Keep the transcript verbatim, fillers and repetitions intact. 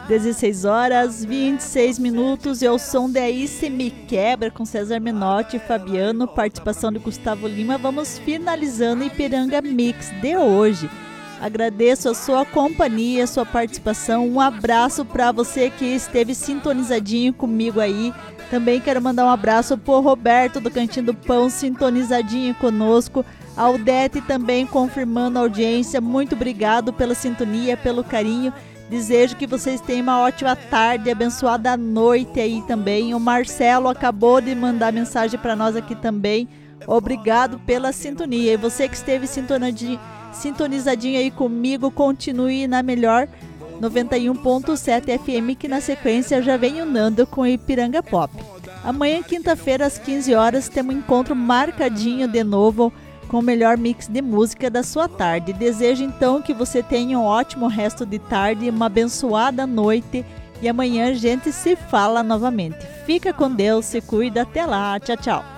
dezesseis horas e vinte e seis minutos. E o som de Aí Se Me Quebra com César Menotti e Fabiano, participação de Gustavo Lima. Vamos finalizando o Ipiranga Mix de hoje. Agradeço a sua companhia, a sua participação. Um abraço para você que esteve sintonizadinho comigo aí. Também quero mandar um abraço pro Roberto do Cantinho do Pão, sintonizadinho conosco. A Odete também confirmando a audiência. Muito obrigado pela sintonia, pelo carinho. Desejo que vocês tenham uma ótima tarde, abençoada noite aí também. O Marcelo acabou de mandar mensagem para nós aqui também. Obrigado pela sintonia. E você que esteve sintonizadinho, sintonizadinho aí comigo, continue na melhor noventa e um ponto sete F M, que na sequência já vem o Nando com Ipiranga Pop. Amanhã, quinta-feira, às quinze horas, temos um encontro marcadinho de novo com o melhor mix de música da sua tarde. Desejo então que você tenha um ótimo resto de tarde, uma abençoada noite, e amanhã a gente se fala novamente. Fica com Deus, se cuida, até lá, tchau, tchau.